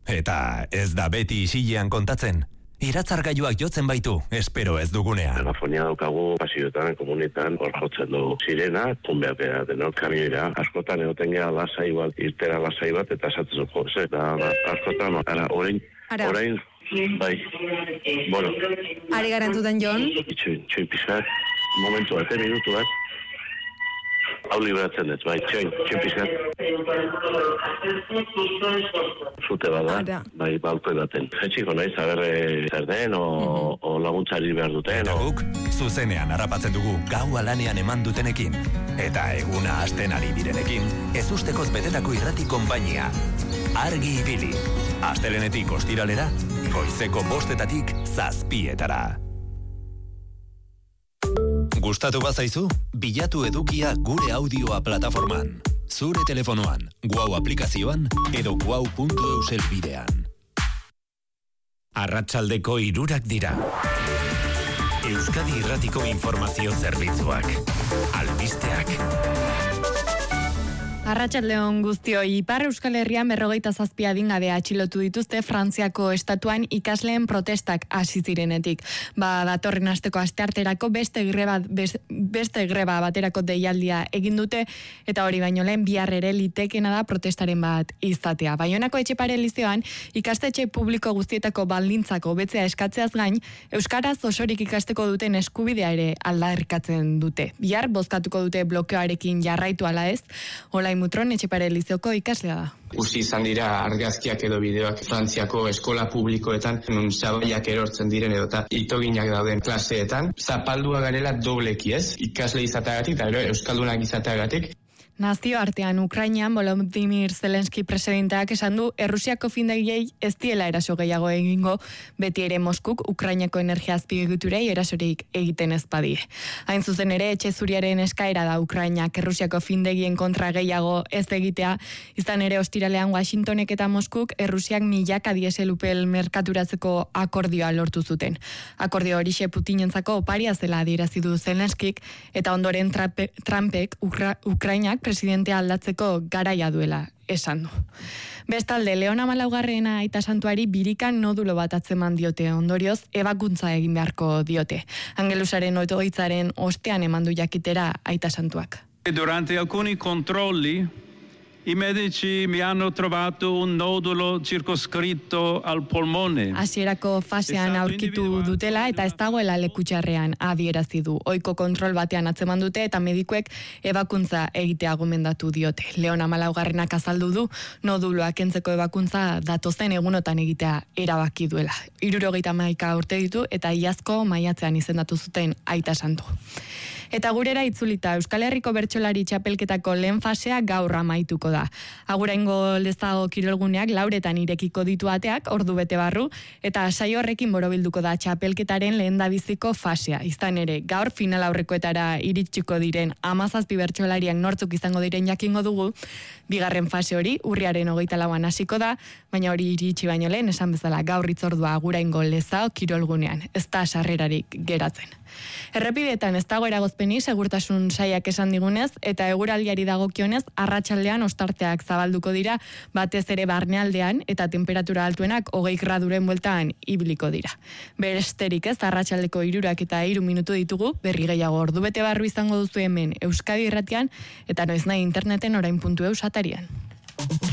Eta ez da beti isilean kontatzen. Iratzargailuak jotzen baitu, espero ez dugunean. Telefonia daukagu pasioetan, komunetan, hor jotzen du sirena, tunbeak denok kamioira. Askotan egoten geha lasai bat, irtera lasai bat, eta esatzen jo, da askotan, orain, bai, bueno. Ari garantutan, Jon? Txoin pizkat, momentu bat, minutu bat. Hau libratzen ez, bai, txoin pizkat. Zute bada, bai, balko edaten. Jetxiko nahi, zer den, o laguntzari behar duten. Eta guk, zuzenean harrapatzen dugu gaua lanean eman dutenekin. Eta eguna hasten ari direnekin, ez ustekoz betetako irrati konpainia. Argi ibili. Astelenetik ostiralera, goizeko 5:00 7:00. Gustatu bazaizu? Bilatu edukia gure audioa plataforman. Zure telefonoan, Guau aplikazioan edo guau.eus helbidean. Arratsaldeko 3:00 dira. Euskadi Irratiko informazio zerbitzuak. Albisteak. Arratsaldeon guztioi, Ipar Euskal Herrian 57 adingabe atxilotu dituzte Frantziako estatuan ikasleen protestak hasi zirenetik. Datorren asteko astearterako beste greba baterako deialdia egin dute, eta hori baino lehen bihar ere litekena da protestaren bat izatea. Baionako Etxepare Lizeoan ikastetxe publiko guztietako baldintzak hobetzea eskatzeaz gain, euskaraz osorik ikasteko duten eskubidea ere aldarrikatzen dute. Bihar bozkatuko dute blokeoarekin jarraitu ala ez. Olain Mutron Etxepare Lizeoko ikaslea da. Ikusi izan dira argazkiak edo bideoak Frantziako eskola publikoetan, nun zabaiak erortzen diren edota itoginak dauden klaseetan. Zapaldua garela dobleki ez, ikasle izateagatik eta euskaldunak izateagatik. Nazioartean Ukrainan Volodymyr Zelensky presidenteak esan du Errusiako findegiei ez diela eraso gehiago egingo, beti ere Moskuk Ukrainako energia azpiegiturei erasorik egiten ez badie. Hain zuzen ere Etxe Zuriaren eskaera da Ukrainak Errusiako findegien kontra gehiago ez egitea, izan ere ostiralean Washingtonek eta Moskuk Errusiak milaka dieselupel merkaturatzeko akordioa lortu zuten. Akordio horixe Putinentzako oparia zela adierazi du Zelenskik, eta ondoren Trumpek Ukrainak presidentea aldatzeko garaia duela esan du. Bestalde, Leon Amalaugarrena aita santuari birikan nodulo bat atzeman diote, ondorioz ebakuntza egin beharko diote. Angelusaren oitoitzaren ostean emandu jakitera aita santuak. Durante alcuni controlli i medici mi hanno trovato un nodulo circoscritto al polmone. Hasierako fasean aurkitu dutela eta ez dagoela lekutxarrean adierazi du. Ohiko kontrol batean atzeman dute eta medikuek ebakuntza egitea gomendatu diote. Leon Amalaugarrenak azaldu du noduloak kentzeko ebakuntza datozen egunotan egitea erabaki duela. 71 urte ditu eta iazko maiatzean izendatu zuten aita santu. Eta gurera itzulita, Euskal Herriko bertsolari txapelketako lehen fasea gaur amaituko da. Aguraingo Lezago kirolguneak 4:00 irekiko ditu ateak, ordu bete barru, eta saio horrekin borobilduko da txapelketaren lehendabiziko fasea. Izan ere, gaur final aurrekoetara iritsiko diren 17 bertsolariak nortzuk izango diren jakingo dugu. Bigarren fase hori urriaren 24an hasiko da, baina hori iritsi baino lehen esan bezala gaur hitzordua Aguraingo Lezago kirolgunean. Ez da sarrerarik geratzen. Errepideetan ez dago eragozpenik segurtasun sailak esan digunez, eta eguraldiari dagokionez arratsaldean ostarteak zabalduko dira, batez ere barnealdean, eta temperatura altuenak 20 graduren bueltan ibiliko dira. Besterik ez, arratsaldeko 3:03 ditugu, berri gehiago ordu bete barru izango duzu hemen Euskadi Irratian, eta noiznahi interneten orain.eus atarian.